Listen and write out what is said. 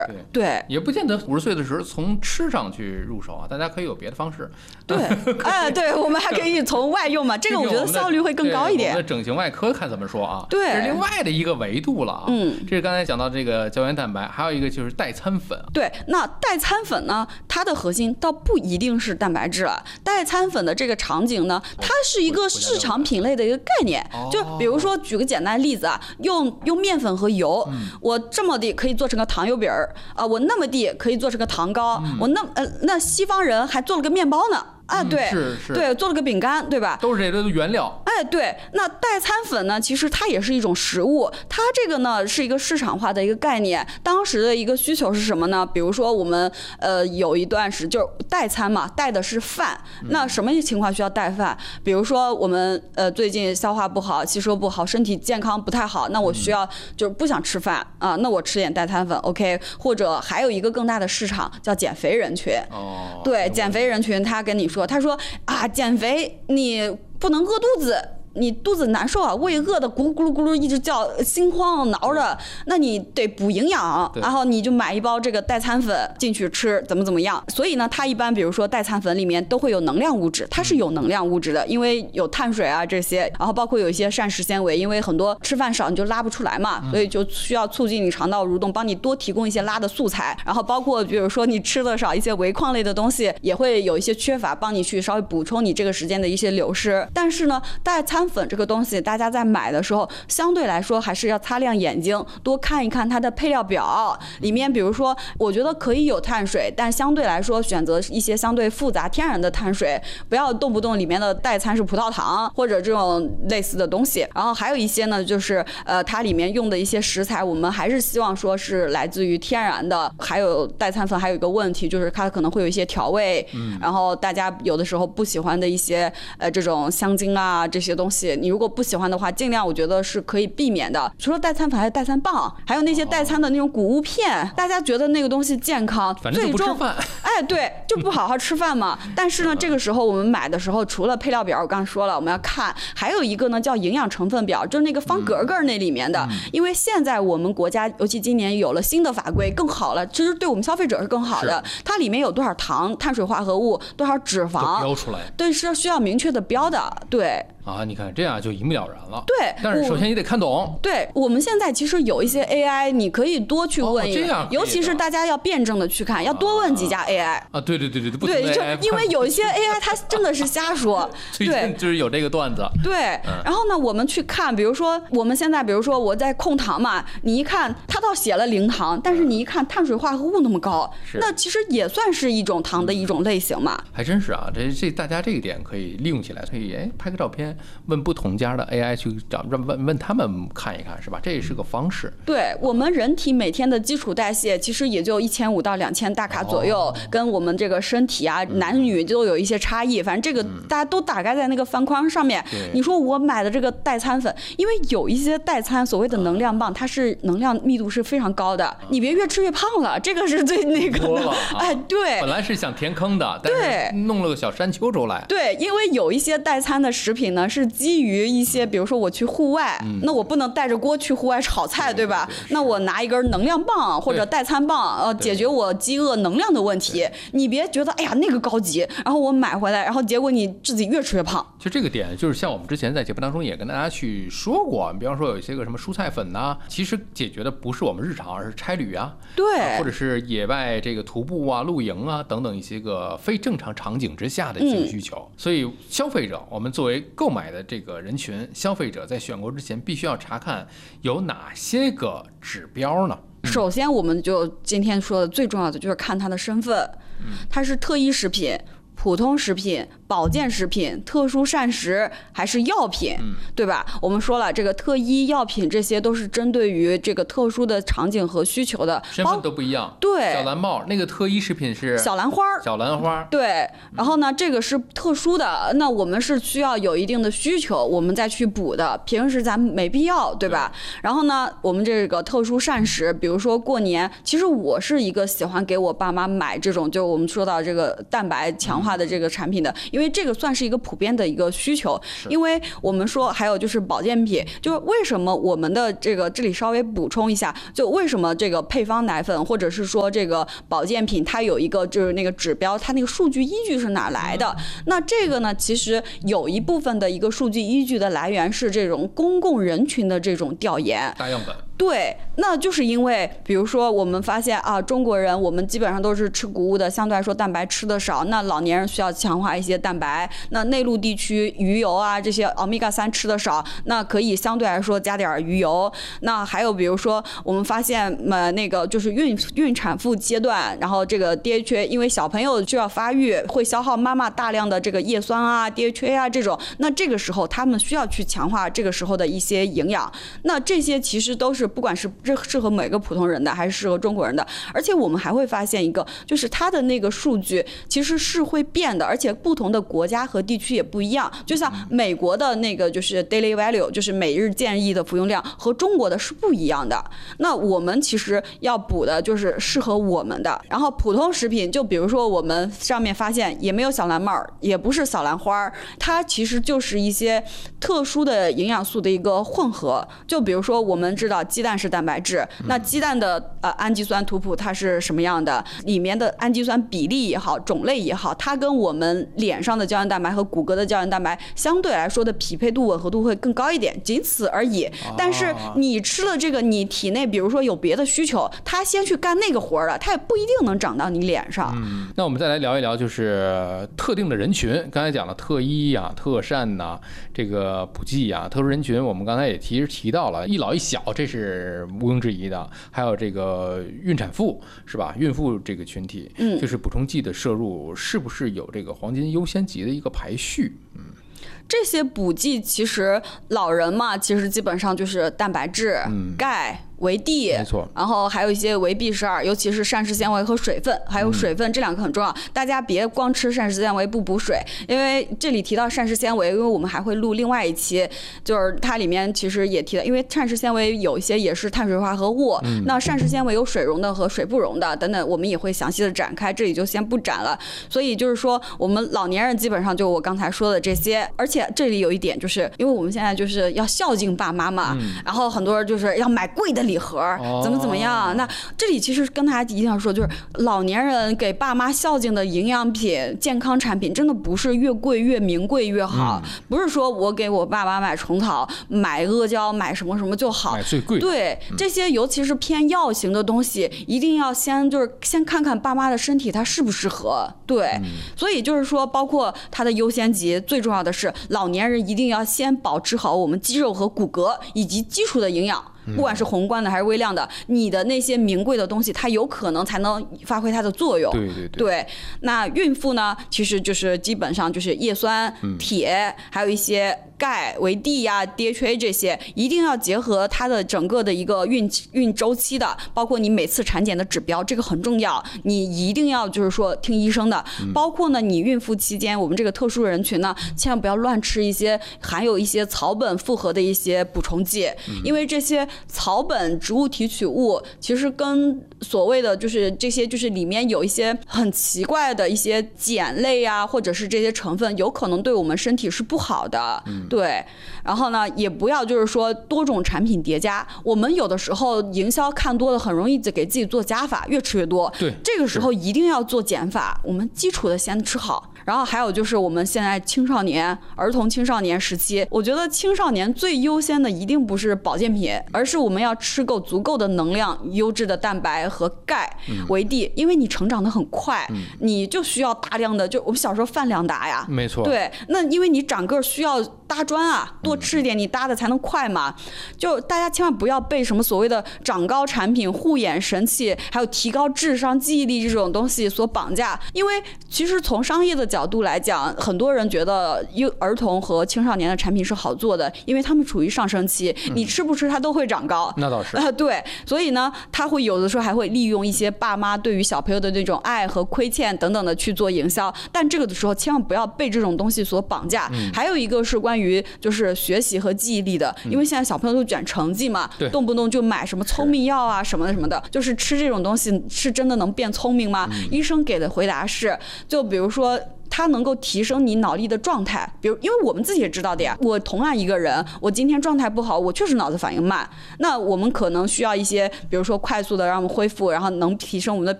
对， 也不见得50岁的时候从吃上去入手啊，大家可以有别的方式。 对，对，我们还可以从外用嘛，这个我觉得效率会更高一点。 我们的整形外科看怎么说啊？ 对， 这是另外的一个维度了啊。这是刚才讲到这个胶原蛋白，还有一个就是代餐粉。 对，那代餐粉呢，它的核心倒不一定是蛋白质了。代餐粉的这个场景呢，它是一个市场品类的一个概念。就比如说举个简单例子啊，用面粉和油，我这么地可以做成个糖油饼儿啊，我那么地可以做成个糖糕，我那西方人还做了个面包呢。对，对，做了个饼干，对吧？ 都是这些原料。 对，那代餐粉呢，其实它也是一种食物，它这个呢是一个市场化的一个概念。当时的一个需求是什么呢？比如说我们有一段时就是代餐嘛，代的是饭。那什么情况需要代饭？比如说我们最近消化不好，吸收不好，身体健康不太好，那我需要就是不想吃饭啊，那我吃点代餐粉 OK。或者还有一个更大的市场叫减肥人群。对，减肥人群他跟你说。他说啊，减肥你不能饿肚子，你肚子难受啊，胃饿的咕噜咕噜咕噜一直叫，心慌挠着，那你得补营养，然后你就买一包这个代餐粉进去吃，怎么样。所以呢，它一般比如说代餐粉里面都会有能量物质，它是有能量物质的，因为有碳水啊这些，然后包括有一些膳食纤维，因为很多吃饭少你就拉不出来嘛，所以就需要促进你肠道蠕动，帮你多提供一些拉的素材。然后包括比如说你吃的少，一些维矿类的东西也会有一些缺乏，帮你去稍微补充你这个时间的一些流失。但是呢，代餐粉这个东西大家在买的时候相对来说还是要擦亮眼睛，多看一看它的配料表，里面比如说我觉得可以有碳水，但相对来说选择一些相对复杂天然的碳水，不要动不动里面的代餐是葡萄糖或者这种类似的东西。然后还有一些呢，就是它里面用的一些食材我们还是希望说是来自于天然的。还有代餐粉还有一个问题就是它可能会有一些调味，然后大家有的时候不喜欢的一些这种香精啊这些东西，你如果不喜欢的话尽量我觉得是可以避免的。除了代餐粉还有代餐棒，还有那些代餐的那种谷物片，大家觉得那个东西健康， 反正就不吃饭， 对，就不好好吃饭嘛。但是呢这个时候我们买的时候除了配料表我刚才说了我们要看，还有一个呢叫营养成分表，就是那个方格格那里面的。因为现在我们国家尤其今年有了新的法规更好了，其实对我们消费者是更好的，它里面有多少糖、碳水化合物、多少脂肪标出来， 对，是需要明确的标的。对啊，你看这样就一目了然了。 对， 但是首先你得看懂。 对，我们现在其实有一些 AI 你可以多去问这样尤其是大家要辩证的去看，要多问几家 AI 啊。对，不对，就因为有一些 AI 它真的是瞎说。对， 就是有这个段子。 对，然后呢我们去看，比如说我们现在比如说我在控糖嘛，你一看它倒写了0糖，但是你一看碳水化合物那么高，那其实也算是一种糖的一种类型嘛。 还真是啊，这大家这个点可以利用起来，可以拍个照片问不同家的 AI 去找问他们看一看，是吧？这也是个方式。 对，我们人体每天的基础代谢其实也就1500到2000大卡左右，跟我们这个身体啊男女都有一些差异，反正这个大家都大概在那个方框上面。你说我买的这个代餐粉，因为有一些代餐所谓的能量棒，它是能量密度是非常高的，你别越吃越胖了，这个是最那个的。对， 本来是想填坑的，但是弄了个小山丘出来。 对，因为有一些代餐的食品呢是基于一些比如说我去户外，那我不能带着锅去户外炒菜，对吧？那我拿一根能量棒或者代餐棒解决我饥饿能量的问题。你别觉得哎呀那个高级，然后我买回来，然后结果你自己越吃越胖。 其实这个点就是像我们之前在节目当中也跟大家去说过，比方说有一些个什么蔬菜粉呐，其实解决的不是我们日常，而是差旅啊， 对， 或者是野外这个徒步啊、露营啊等等一些个非正常场景之下的一些需求。所以消费者，我们作为购买的这个人群，消费者在选购之前必须要查看有哪些个指标呢？ 首先我们就今天说的最重要的就是看它的身份，它是特医食品、普通食品、保健食品、特殊膳食还是药品，对吧？我们说了，这个特医药品这些都是针对于这个特殊的场景和需求的， 身份都不一样。 对， 小蓝帽那个特医食品是小兰花， 小兰花。 对，然后呢，这个是特殊的，那我们是需要有一定的需求，我们再去补的，平时咱们没必要，对吧？然后呢，我们这个特殊膳食，比如说过年，其实我是一个喜欢给我爸妈买这种，就我们说到这个蛋白强化的这个产品的，因为因为这个算是一个普遍的一个需求。因为我们说还有就是保健品，就是为什么我们的这里稍微补充一下，就为什么这个配方奶粉或者是说这个保健品它有一个就是那个指标，它那个数据依据是哪来的？那这个呢，其实有一部分的一个数据依据的来源是这种公共人群的这种调研大样本。 对，那就是因为比如说我们发现啊，中国人我们基本上都是吃谷物的，相对来说蛋白吃的少，那老年人需要强化一些蛋白，那内陆地区鱼油啊这些欧米伽3吃的少，那可以相对来说加点鱼油。那还有比如说我们发现那个就是孕产妇阶段，然后这个 DHA 因为小朋友就要发育，会消耗妈妈大量的这个叶酸啊 DHA 啊这种，那这个时候他们需要去强化这个时候的一些营养，那这些其实都是不管是适合每个普通人的还是适合中国人的。而且我们还会发现一个，就是它的那个数据其实是会变的，而且不同的国家和地区也不一样。就像美国的那个就是 daily value 就是每日建议的服用量和中国的是不一样的，那我们其实要补的就是适合我们的。然后普通食品就比如说我们上面发现也没有小蓝帽，也不是小兰花，它其实就是一些特殊的营养素的一个混合。就比如说我们知道鸡蛋是蛋白质，那鸡蛋的氨基酸图谱它是什么样的，里面的氨基酸比例也好种类也好，它跟我们脸上的胶原蛋白和骨骼的胶原蛋白相对来说的匹配度吻合度会更高一点，仅此而已。但是你吃了这个，你体内比如说有别的需求，它先去干那个活了，它也不一定能长到你脸上。 那我们再来聊一聊就是特定的人群，刚才讲了特医呀、特膳呐、这个补剂呀，特殊人群我们刚才也提到了，一老一小这是毋庸置疑的，还有这个孕产妇是吧？孕妇这个群体，就是补充剂的摄入是不是有这个黄金优先级的一个排序？ 这些补剂其实老人嘛，其实基本上就是蛋白质、钙、维 D， 没错， 然后还有一些维 B12，尤其是膳食纤维和水分，还有水分，这两个很重要。大家别光吃膳食纤维不补水，因为这里提到膳食纤维，因为我们还会录另外一期，就是它里面其实也提到，因为膳食纤维有一些也是碳水化合物，那膳食纤维有水溶的和水不溶的等等，我们也会详细的展开，这里就先不展了。所以就是说，我们老年人基本上就我刚才说的这些，而且这里有一点，就是因为我们现在就是要孝敬爸妈嘛，然后很多人就是要买贵的礼盒，怎么样？那这里其实跟大家一定要说，就是老年人给爸妈孝敬的营养品、健康产品，真的不是越贵越名贵越好，不是说我给我爸妈买虫草、买阿胶、买什么什么就好， 买最贵。 对，这些尤其是偏药型的东西，一定要先看看爸妈的身体它适不适合。对，所以就是说，包括它的优先级，最重要的是老年人一定要先保持好我们肌肉和骨骼以及基础的营养。不管是宏观的还是微量的，你的那些名贵的东西，它有可能才能发挥它的作用。对。那孕妇呢，其实就是基本上就是叶酸、铁，还有一些钙、维 D 呀、DHA 这些，一定要结合它的整个的一个孕周期的，包括你每次产检的指标，这个很重要，你一定要就是说听医生的。包括呢，你孕妇期间，我们这个特殊人群呢，千万不要乱吃一些含有一些草本复合的一些补充剂，因为这些草本植物提取物其实跟所谓的就是这些就是里面有一些很奇怪的一些碱类啊，或者是这些成分，有可能对我们身体是不好的。对，然后呢，也不要就是说多种产品叠加，我们有的时候营销看多了，很容易就给自己做加法，越吃越多。 对， 这个时候一定要做减法，我们基础的先吃好。然后还有就是我们现在儿童青少年时期，我觉得青少年最优先的一定不是保健品，而是我们要吃够足够的能量、优质的蛋白和钙为 D， 因为你成长得很快，你就需要大量的，就我们小时候饭量大呀， 没错。 对，那因为你长个需要搭砖啊，多吃一点你搭的才能快嘛。就大家千万不要被什么所谓的长高产品、护眼神器，还有提高智商、记忆力这种东西所绑架，因为其实从商业的角度来讲，很多人觉得儿童和青少年的产品是好做的，因为他们处于上升期，你吃不吃它都会长高。 那倒是对，所以呢，他会有的时候还会利用一些爸妈对于小朋友的那种爱和亏欠等等的去做营销，但这个的时候千万不要被这种东西所绑架。还有一个是关于就是学习和记忆力的，因为现在小朋友都卷成绩嘛，动不动就买什么聪明药啊什么的什么的，就是吃这种东西是真的能变聪明吗？医生给的回答是，就比如说它能够提升你脑力的状态。比如，因为我们自己也知道的呀，我同样一个人，我今天状态不好，我确实脑子反应慢，那我们可能需要一些，比如说快速的让我们恢复，然后能提升我们的